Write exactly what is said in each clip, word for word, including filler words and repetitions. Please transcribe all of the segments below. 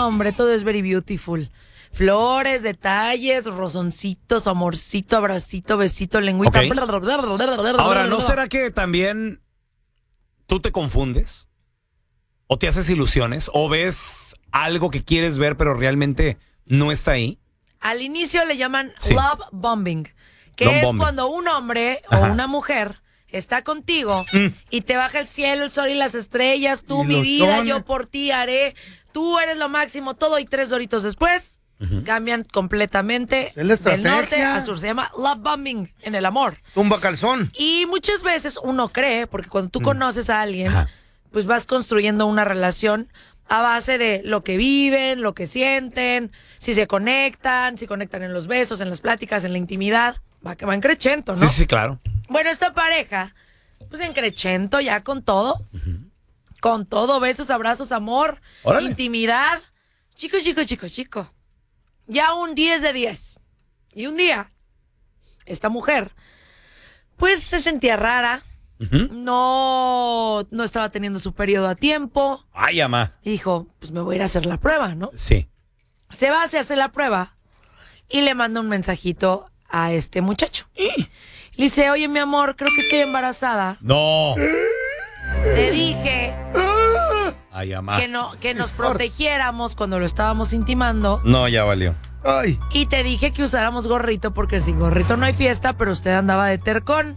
cada hombre todo es very beautiful. Flores, detalles, rozoncitos, amorcito, abracito, besito, lengüita. Okay. Ahora, ¿no será que también tú te confundes? ¿O te haces ilusiones? ¿O ves algo que quieres ver pero realmente no está ahí? Al inicio le llaman Sí. love bombing, que Love es bombing. cuando un hombre Ajá. o una mujer está contigo Mm. y te baja el cielo, el sol y las estrellas. Tú, Y mi los vida, dones. yo por ti haré. Tú eres lo máximo, todo. Y tres doritos después cambian completamente Es la del norte estrategia. a sur. Se llama love bombing en el amor. Tumba calzón. Y muchas veces uno cree, porque cuando tú conoces a alguien, Ajá. pues vas construyendo una relación a base de lo que viven, lo que sienten, si se conectan, si conectan en los besos, en las pláticas, en la intimidad. Va que va en crecento, ¿no? Sí, sí, claro. Bueno, esta pareja, pues en crecento ya con todo. Con todo, besos, abrazos, amor, Órale. intimidad. Chico, chico, chico, chico. Ya un diez de diez. Y un día, esta mujer, pues se sentía rara. Ujú. No, no estaba teniendo su periodo a tiempo. Ay, amá. Y dijo, pues me voy a ir a hacer la prueba, ¿no? Sí. Se va, se hace la prueba y le manda un mensajito a este muchacho. Le dice, oye, mi amor, creo que estoy embarazada. No. Te dije Ay, amá. que, no, que nos protegiéramos cuando lo estábamos intimando. No, ya valió. Ay. Y te dije que usáramos gorrito porque sin gorrito no hay fiesta, pero usted andaba de tercón.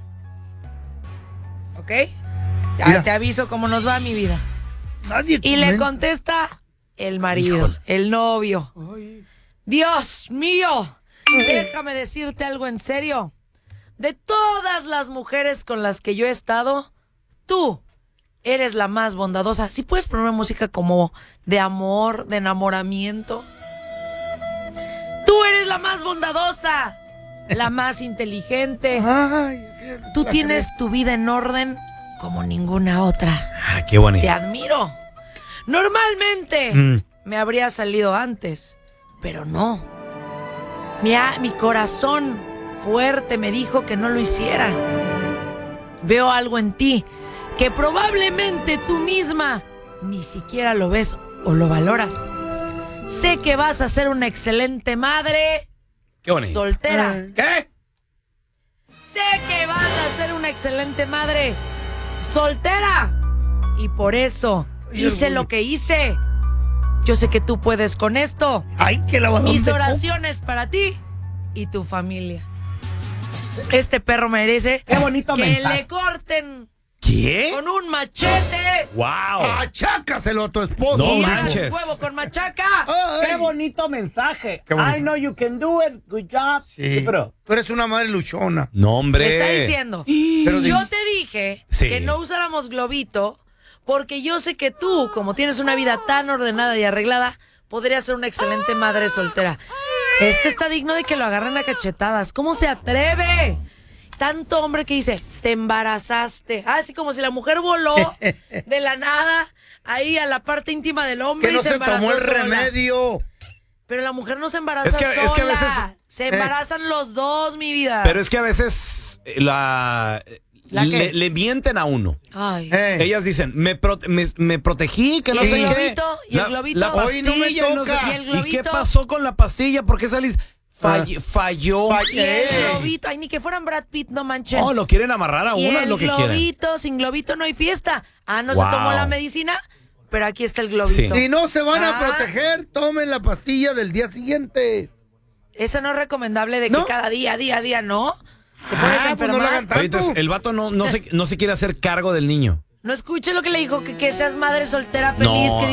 ¿Ok? Ya Mira. te aviso cómo nos va mi vida. Nadie Y le comenta. contesta el marido, Híjole. el novio. Ay. Dios mío, déjame decirte algo en serio. De todas las mujeres con las que yo he estado, tú eres la más bondadosa. ¿Sí puedes poner música como de amor, de enamoramiento? Tú eres la más bondadosa, la más inteligente. Ay. Tú tienes tu vida en orden como ninguna otra. Ah, qué bonito. Te admiro. Normalmente Mm. me habría salido antes, pero no. Mi, a- mi corazón fuerte me dijo que no lo hiciera. Veo algo en ti que probablemente tú misma ni siquiera lo ves o lo valoras. Sé que vas a ser una excelente madre Qué bonito. soltera. Ay. ¿Qué? Sé que vas a ser una excelente madre soltera. Y por eso Ay, hice orgullo. lo que hice. Yo sé que tú puedes con esto. Ay, qué lavadón Mis de coco. oraciones para ti y tu familia. Este perro merece Qué bonito que mensaje. le corten ¿Qué? con un machete. ¡Wow! Achácaselo a tu esposo. No y hijo. manches. un huevo con machaca. Ay. Qué bonito mensaje. Qué bonito. I know you can do it. Good job. Sí. Pero Tú eres una madre luchona. No, hombre. Me está diciendo. Pero Yo dices- te dije Sí. que no usáramos globito porque yo sé que tú, como tienes una vida tan ordenada y arreglada, podrías ser una excelente madre soltera. Este está digno de que lo agarren a cachetadas. ¿Cómo se atreve? Tanto hombre que dice, te embarazaste. Ah, así como si la mujer voló de la nada ahí a la parte íntima del hombre Que y no se se embarazó tomó el sola. remedio. Pero la mujer no se embaraza Es que- sola. es que a veces- Se embarazan los dos, mi vida. Pero es que a veces eh, la, ¿La qué? le, le mienten a uno. Ay. Eh. Ellas dicen, me, prote- me, me protejí, que ¿Y no el sé qué. globito? ¿Y el La- globito? La Hoy no me pastilla y no sé- toca. ¿Y el ¿Y qué globito? pasó con la pastilla? ¿Por qué salís? Fall- Ah. Falló. Fall- Y el Ey. globito, ay, ni que fueran Brad Pitt, no manchen. No, lo quieren amarrar a y uno, el es lo que quieren. globito, sin globito no hay fiesta. Ah, no Wow. se tomó la medicina, pero aquí está el globito. Si no se van Ah. a proteger, tomen la pastilla del día siguiente. Eso no es recomendable de que ¿No? cada día, día, día, ¿no? Te puedes Ah, pues no lo enfermar. hagan tanto. Oye, entonces, el vato no, no, se, no se quiere hacer cargo del niño. No escuches lo que le dijo, que, que seas madre soltera feliz, No. que